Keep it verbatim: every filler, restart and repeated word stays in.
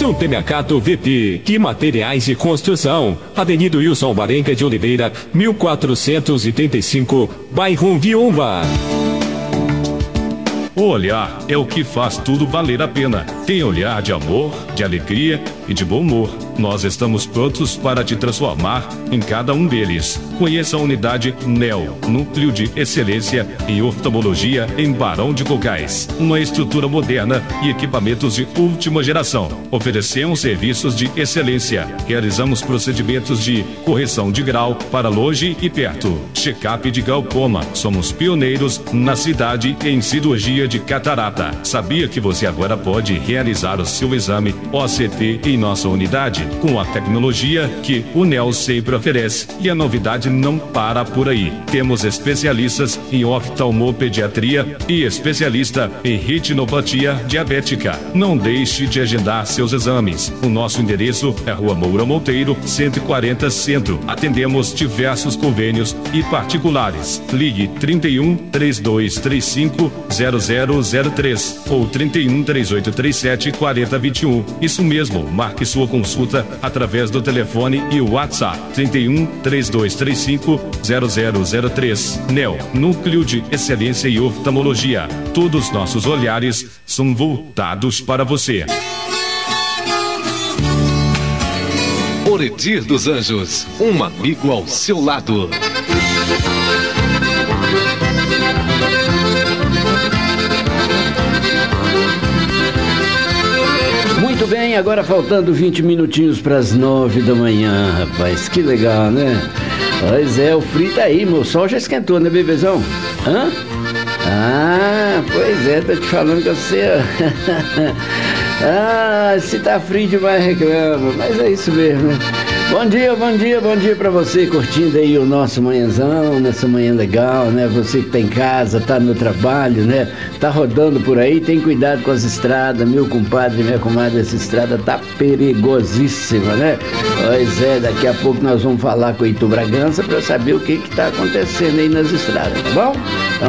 Supermercado V P e Materiais de Construção, Avenida Wilson Varenga de Oliveira, mil quatrocentos e trinta e cinco, bairro Viúva. O olhar é o que faz tudo valer a pena. Tem olhar de amor, de alegria e de bom humor. Nós estamos prontos para te transformar em cada um deles. Conheça a unidade N E O, Núcleo de Excelência em Oftalmologia em Barão de Cocais. Uma estrutura moderna e equipamentos de última geração. Oferecemos serviços de excelência. Realizamos procedimentos de correção de grau para longe e perto. Check-up de glaucoma. Somos pioneiros na cidade em cirurgia de catarata. Sabia que você agora pode realizar o seu exame O C T em nossa unidade? Com a tecnologia que o N E O sempre oferece. E a novidade não para por aí. Temos especialistas em oftalmopediatria e especialista em retinopatia diabética. Não deixe de agendar seus exames. O nosso endereço é Rua Moura Monteiro, cento e quarenta Centro. Atendemos diversos convênios e particulares. Ligue trinta e um, trinta e dois trinta e cinco, zero zero zero três ou trinta e um, trinta e oito trinta e sete, quarenta vinte e um. Isso mesmo, marque sua consulta através do telefone e o WhatsApp trinta e um, trinta e dois trinta e cinco, zero zero zero três. N E O, Núcleo de Excelência e Oftalmologia. Todos nossos olhares são voltados para você. Oredir dos Anjos, um amigo ao seu lado. Muito bem, agora faltando vinte minutinhos para as nove da manhã, rapaz, que legal, né? Pois é, o frio tá aí, meu sol já esquentou, né, bebezão? Hã? Ah, pois é, tô te falando que você... ah, se tá frio demais reclama, mas é isso mesmo, né? Bom dia, bom dia, bom dia pra você, curtindo aí o nosso manhãzão, nessa manhã legal, né? Você que tá em casa, tá no trabalho, né? Tá rodando por aí, tem cuidado com as estradas, meu compadre, minha comadre, essa estrada tá perigosíssima, né? Pois é, daqui a pouco nós vamos falar com o Itu Bragança pra saber o que que tá acontecendo aí nas estradas, tá bom? Então